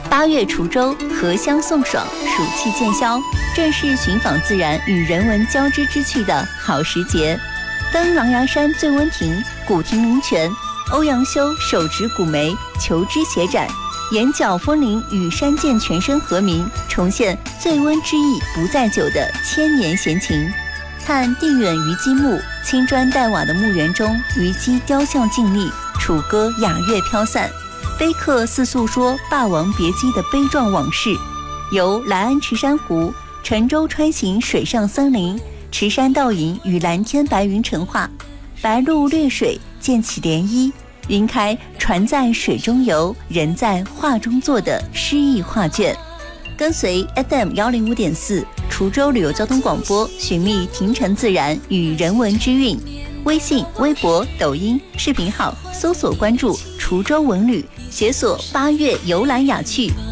8月滁州荷香送爽，暑气渐消，正是寻访自然与人文交织之趣的好时节。登狼牙山醉温亭，古亭灵泉，欧阳修手执古梅，求知协展，眼角风铃与山涧泉声和鸣，重现醉温之意不在酒的千年闲情。看地远虞姬墓，青砖黛瓦的墓园中，虞姬雕像静立，楚歌雅乐飘散，碑刻似诉说霸王别姬的悲壮往事。由来安池珊瑚、沉舟穿行水上森林，池山倒影与蓝天白云成画，白鹭掠水溅起涟漪，云开船在水中游，人在画中坐的诗意画卷。跟随 FM105.4 滁州旅游交通广播，寻觅亭城自然与人文之韵。微信、微博、抖音视频号搜索关注滁州文旅，解锁8月游览雅趣，